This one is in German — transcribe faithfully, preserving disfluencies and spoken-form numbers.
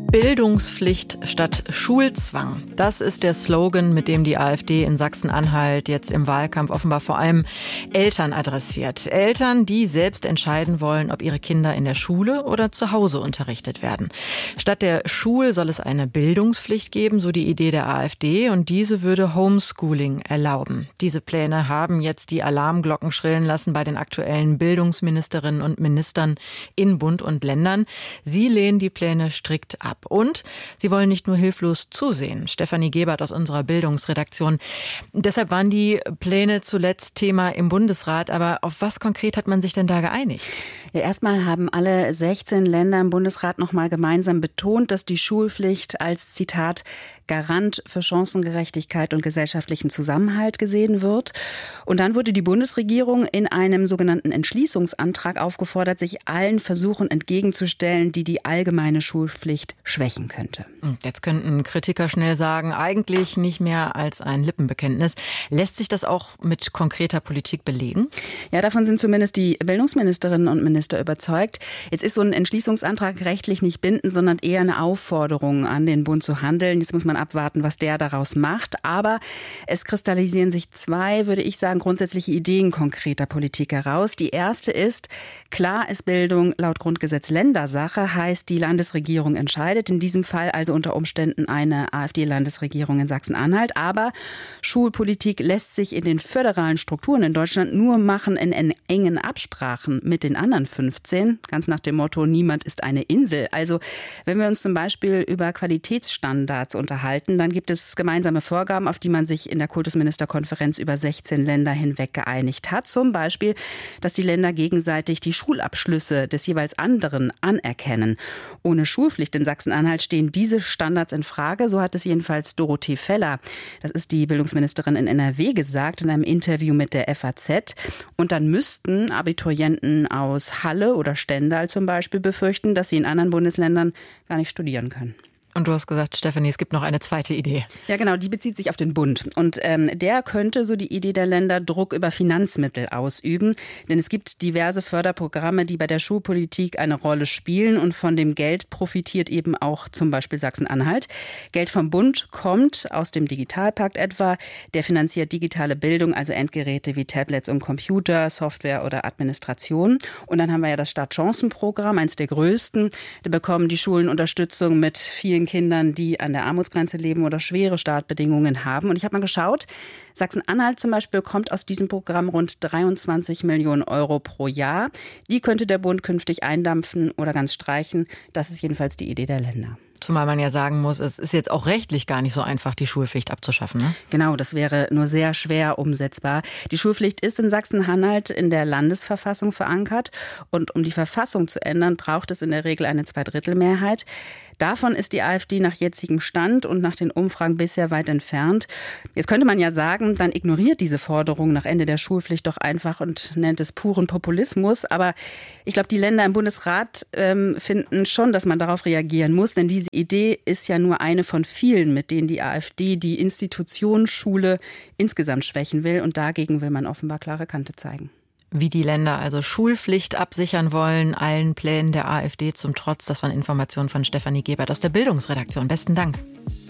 Bildungspflicht statt Schulzwang. Das ist der Slogan, mit dem die AfD in Sachsen-Anhalt jetzt im Wahlkampf offenbar vor allem Eltern adressiert. Eltern, die selbst entscheiden wollen, ob ihre Kinder in der Schule oder zu Hause unterrichtet werden. Statt der Schule soll es eine Bildungspflicht geben, so die Idee der AfD, und diese würde Homeschooling erlauben. Diese Pläne haben jetzt die Alarmglocken schrillen lassen bei den aktuellen Bildungsministerinnen und Ministern in Bund und Ländern. Sie lehnen die Pläne strikt ab. Und sie wollen nicht nur hilflos zusehen. Stefanie Gebert aus unserer Bildungsredaktion. Deshalb waren die Pläne zuletzt Thema im Bundesrat. Aber auf was konkret hat man sich denn da geeinigt? Ja, erstmal haben alle sechzehn Länder im Bundesrat noch mal gemeinsam betont, dass die Schulpflicht als, Zitat, Garant für Chancengerechtigkeit und gesellschaftlichen Zusammenhalt gesehen wird. Und dann wurde die Bundesregierung in einem sogenannten Entschließungsantrag aufgefordert, sich allen Versuchen entgegenzustellen, die die allgemeine Schulpflicht schwächen könnte. Jetzt könnten Kritiker schnell sagen, eigentlich nicht mehr als ein Lippenbekenntnis. Lässt sich das auch mit konkreter Politik belegen? Ja, davon sind zumindest die Bildungsministerinnen und Minister überzeugt. Jetzt ist so ein Entschließungsantrag rechtlich nicht bindend, sondern eher eine Aufforderung an den Bund zu handeln. Jetzt muss man abwarten, was der daraus macht. Aber es kristallisieren sich zwei, würde ich sagen, grundsätzliche Ideen konkreter Politik heraus. Die erste ist, klar ist Bildung laut Grundgesetz Ländersache, heißt, die Landesregierung entscheidet. In diesem Fall also unter Umständen eine AfD-Landesregierung in Sachsen-Anhalt. Aber Schulpolitik lässt sich in den föderalen Strukturen in Deutschland nur machen in engen Absprachen mit den anderen fünfzehn. Ganz nach dem Motto, niemand ist eine Insel. Also wenn wir uns zum Beispiel über Qualitätsstandards unterhalten, dann gibt es gemeinsame Vorgaben, auf die man sich in der Kultusministerkonferenz über sechzehn Länder hinweg geeinigt hat. Zum Beispiel, dass die Länder gegenseitig die Schulabschlüsse des jeweils anderen anerkennen. Ohne Schulpflicht in Sachsen-Anhalt stehen diese Standards in Frage. So hat es jedenfalls Dorothee Feller, das ist die Bildungsministerin in N R W, gesagt in einem Interview mit der F A Z. Und dann müssten Abiturienten aus Halle oder Stendal zum Beispiel befürchten, dass sie in anderen Bundesländern gar nicht studieren können. Und du hast gesagt, Stefanie, es gibt noch eine zweite Idee. Ja, genau, die bezieht sich auf den Bund. Und ähm, der könnte, so die Idee der Länder, Druck über Finanzmittel ausüben. Denn es gibt diverse Förderprogramme, die bei der Schulpolitik eine Rolle spielen. Und von dem Geld profitiert eben auch zum Beispiel Sachsen-Anhalt. Geld vom Bund kommt aus dem Digitalpakt etwa. Der finanziert digitale Bildung, also Endgeräte wie Tablets und Computer, Software oder Administration. Und dann haben wir ja das Startchancenprogramm, eines der größten. Da bekommen die Schulen Unterstützung mit vielen Kindern, die an der Armutsgrenze leben oder schwere Startbedingungen haben. Und ich habe mal geschaut, Sachsen-Anhalt zum Beispiel bekommt aus diesem Programm rund dreiundzwanzig Millionen Euro pro Jahr. Die könnte der Bund künftig eindampfen oder ganz streichen. Das ist jedenfalls die Idee der Länder. Zumal man ja sagen muss, es ist jetzt auch rechtlich gar nicht so einfach, die Schulpflicht abzuschaffen, ne? Genau, das wäre nur sehr schwer umsetzbar. Die Schulpflicht ist in Sachsen-Anhalt in der Landesverfassung verankert. Und um die Verfassung zu ändern, braucht es in der Regel eine Zweidrittelmehrheit. Davon ist die AfD nach jetzigem Stand und nach den Umfragen bisher weit entfernt. Jetzt könnte man ja sagen, dann ignoriert diese Forderung nach Ende der Schulpflicht doch einfach und nennt es puren Populismus. Aber ich glaube, die Länder im Bundesrat ähm, finden schon, dass man darauf reagieren muss. Denn diese Idee ist ja nur eine von vielen, mit denen die AfD die Institution Schule insgesamt schwächen will. Und dagegen will man offenbar klare Kante zeigen. Wie die Länder also Schulpflicht absichern wollen, allen Plänen der AfD zum Trotz. Das waren Informationen von Stefanie Gebert aus der Bildungsredaktion. Besten Dank.